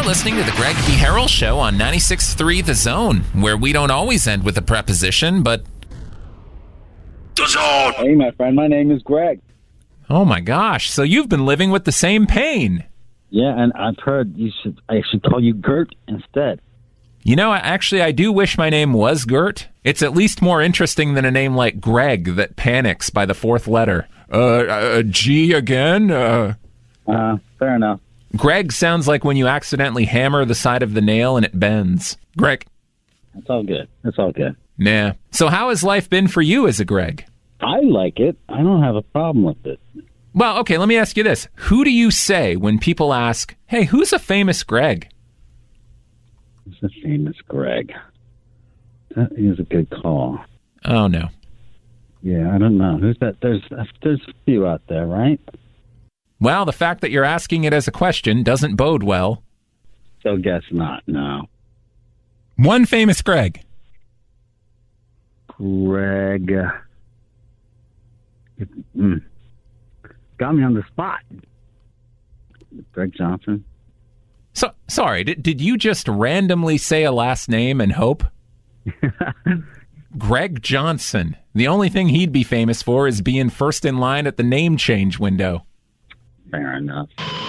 You're listening to the Greg B. Harrell Show on 96.3 The Zone, where we don't always end with a preposition, but... The Zone! Hey, my friend, my name is Greg. Oh, my gosh. So you've been living with the same pain. Yeah, and I've heard I should call you Gert instead. You know, actually, I do wish my name was Gert. It's at least more interesting than a name like Greg that panics by the fourth letter. G again? Fair enough. Greg sounds like when you accidentally hammer the side of the nail and it bends. Greg. It's all good. It's all good. Nah. So how has life been for you as a Greg? I like it. I don't have a problem with it. Well, okay, let me ask you this. Who do you say when people ask, hey, who's a famous Greg? Who's a famous Greg? That is a good call. Oh, no. Yeah, I don't know. Who's that? There's a few out there, right? Well, the fact that you're asking it as a question doesn't bode well. So guess not, no. One famous Greg. Greg. Got me on the spot. Greg Johnson. So, sorry, did you just randomly say a last name and hope? Greg Johnson. The only thing he'd be famous for is being first in line at the name change window. Fair enough.